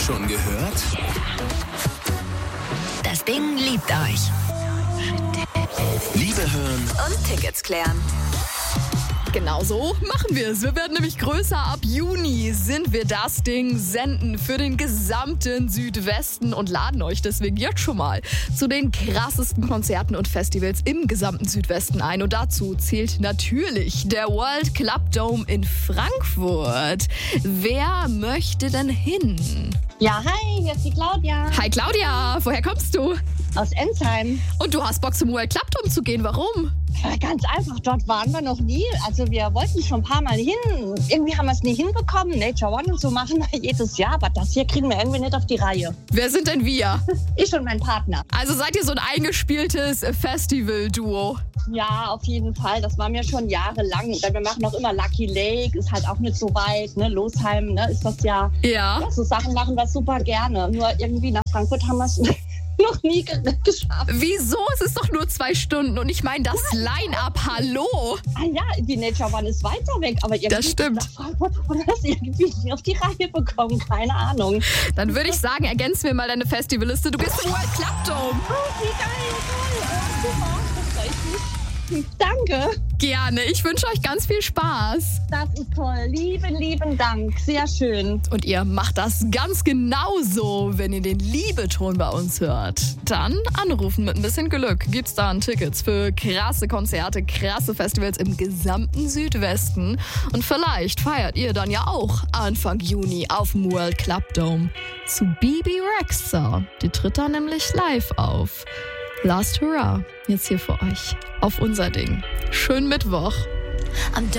Schon gehört? Das Ding liebt euch. Liebe hören Und Tickets klären. Genau so machen wir es. Wir werden nämlich größer. Ab Juni sind wir das Ding senden für den gesamten Südwesten und laden euch deswegen jetzt schon mal zu den krassesten Konzerten und Festivals im gesamten Südwesten ein. Und dazu zählt natürlich der World Club Dome in Frankfurt. Wer möchte denn hin? Ja, hi, hier ist die Claudia Hi Claudia, woher kommst du? aus Ensheim. Und du hast Bock zum World Club Dome zu gehen, warum? Ja, ganz einfach, dort waren wir noch nie. Also wir wollten schon ein paar Mal hin. Irgendwie haben wir es nie hinbekommen. Nature One und so machen wir jedes Jahr. Aber das hier kriegen wir irgendwie nicht auf die Reihe. Wer sind denn wir? Ich und mein Partner. Also seid ihr so ein eingespieltes Festival-Duo? Ja, auf jeden Fall. Das war mir schon jahrelang. Denn wir machen auch immer Lucky Lake. Ist halt auch nicht so weit. Ne? Losheim, ne? Ist das ja. Ja. So Sachen machen wir super gerne. Nur irgendwie nach Frankfurt haben wir es noch nie geschafft. Wieso? Es ist doch nur 2 Stunden und ich meine das Line-Up, hallo. Ah ja, die Nature One ist weiter weg, aber irgendwie Das stimmt. nach Frankfurt haben wir das irgendwie nicht auf die Reihe bekommen, keine Ahnung. Dann würde ich sagen, ergänzen wir mal deine Festivalliste. Du gehst zum World Club Dome. Oh, wie geil, toll, super, das freut mich. Danke, Gerne. Ich wünsche euch ganz viel Spaß. das ist toll, lieben Dank, sehr schön. Und ihr macht das ganz genauso, wenn ihr den Liebeton bei uns hört. Dann anrufen mit ein bisschen Glück. Gibt's dann Tickets für krasse Konzerte, krasse Festivals im gesamten Südwesten. Und vielleicht feiert ihr dann ja auch Anfang Juni auf dem World Club Dome zu Bibi Rexha. Die tritt da nämlich live auf. Last Hurrah, jetzt hier für euch auf unser Ding. Schönen Mittwoch.